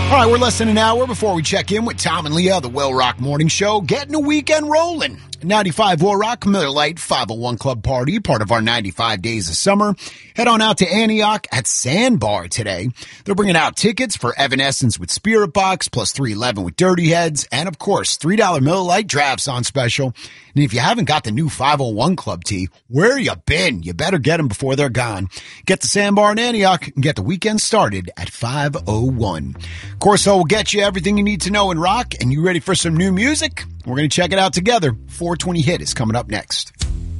All right, we're less than an hour before we check in with Tom and Leah, the Will Rock Morning Show, getting a weekend rolling. 95 Will Rock, Miller Lite 501 Club Party, part of our 95 Days of Summer. Head on out to Antioch at Sandbar today. They're bringing out tickets for Evanescence with Spirit Box, plus 311 with Dirty Heads, and of course, $3 Miller Lite drafts on special. And if you haven't got the new 501 Club tee, where you been? You better get them before they're gone. Get to Sandbar in Antioch and get the weekend started at 501. Corso will get you everything you need to know in rock, and you ready for some new music? We're going to check it out together. 420 Hit is coming up next.